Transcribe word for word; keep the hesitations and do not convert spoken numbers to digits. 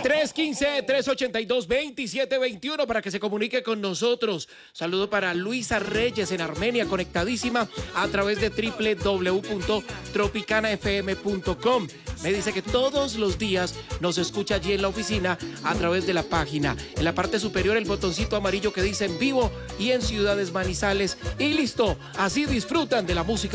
tres uno cinco, tres ocho dos, dos siete dos uno para que se comunique con nosotros. Saludo para Luisa Reyes en Armenia, conectadísima a través de doble u doble u doble u punto tropicana f m punto com. Me dice que todos los días nos escucha allí en la oficina a través de la página. En la parte superior el botoncito amarillo que dice en vivo y en Ciudades Manizales. Y listo, así disfrutan de la música